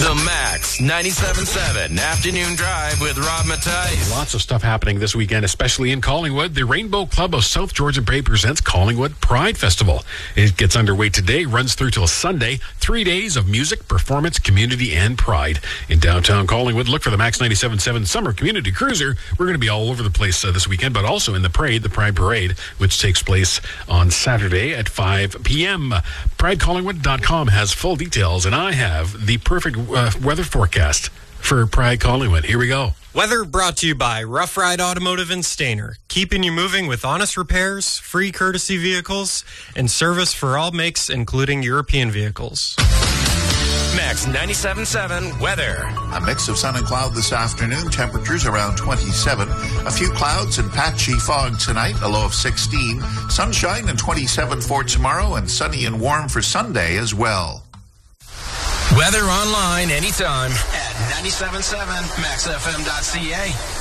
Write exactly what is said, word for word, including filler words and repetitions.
The Max ninety-seven point seven Afternoon Drive with Rob Mattice. Lots of stuff happening this weekend, especially in Collingwood. The Rainbow Club of South Georgian Bay presents Collingwood Pride Festival. It gets underway today, runs through till Sunday. Three days of music, performance, community, and pride. In downtown Collingwood, look for the Max ninety-seven point seven Summer Community Cruiser. We're going to be all over the place uh, this weekend, but also in the parade, the Pride Parade, which takes place on Saturday at five p.m. pride collingwood dot com has full details, and I have the perfect uh, weather forecast for Pride Collingwood. Here we go. Weather brought to you by Rough Ride Automotive and Stainer. Keeping you moving with honest repairs, free courtesy vehicles, and service for all makes, including European vehicles. Max ninety-seven point seven weather. A mix of sun and cloud this afternoon. Temperatures around twenty-seven. A few clouds and patchy fog tonight. A low of sixteen. Sunshine and twenty-seven for tomorrow, and sunny and warm for Sunday as well. Weather online anytime at ninety-seven point seven max f m dot c a.